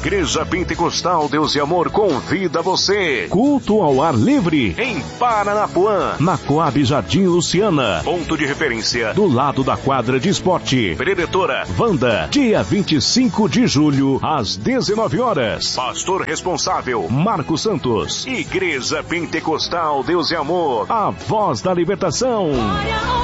Igreja Pentecostal Deus e Amor convida você. Culto ao ar livre em Paranapuã, na Coab Jardim Luciana. Ponto de referência do lado da quadra de esporte. Preletora Wanda, dia 25 de julho, às 19 horas. Pastor responsável Marcos Santos. Igreja Pentecostal Deus e Amor, a voz da libertação.